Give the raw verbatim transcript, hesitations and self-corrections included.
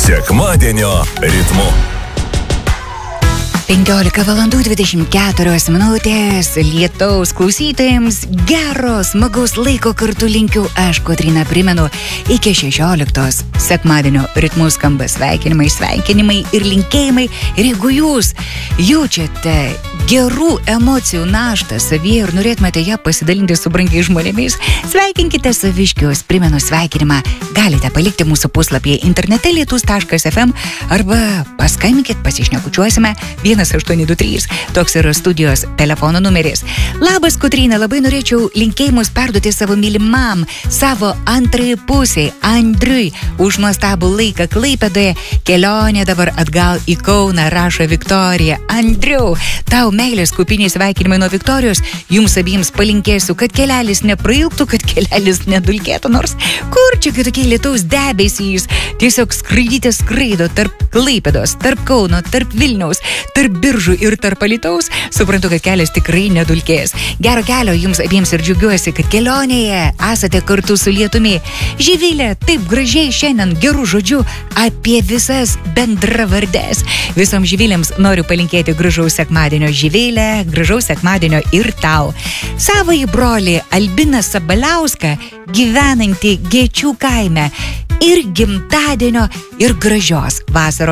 Sekmadienio ritmu. penkiolika valandų dvidešimt keturios minutės lietaus klausytojams gero, smagaus laiko kartu linkiu aš, Kotryna, primenu, iki šešioliktos sekmadienio ritmų skamba sveikinimai, sveikinimai ir linkėjimai. Ir jeigu jūs jaučiate gerų emocijų naštą savyje ir norėtumėte ją pasidalinti su brangiais žmonėmis, sveikinkite saviškius. Primenu, sveikinimą galite palikti mūsų puslapyje internete lietus taškas ef em arba paskambinkit, pasišnekučiuosime vienas aštuoni du trys. Toks yra studijos telefono numeris. Labas, Kotryna, labai norėčiau linkėjimus perduoti savo mylimam, savo antrai pusiai, Andriui, už nuostabų laiką Klaipėdoje. Kelionė dabar atgal į Kauną, rašo Viktorija. Andriau, tau meilės kupiniai sveikinimai nuo Viktorijos. Jums abiems palinkėsiu, kad kelelis neprailgtų, kad kelelis nedulkėtų, nors kur čia tokie lietaus debesys. Tiesiog skraidyti skraido tarp Klaipėdos, tarp Kauno, tarp Vilniaus, tarp Biržų ir tarp Alytaus. Suprantu, kad kelias tikrai nedulkės. Gero kelio jums abiems ir džiaugiuosi, kad kelionėje esate kartu su lietumi. Živilė taip gražiai šiandien gerų žodžių apie visas bendravardės. Visom Živilėms noriu palinkėti gražaus sekmadienio, Živilė, gražaus sekmadienio ir tau. Savąjį brolį Albiną Sabaliauską, gyvenantį Gečių kaime, ir gimtadienio ir gražios vasaros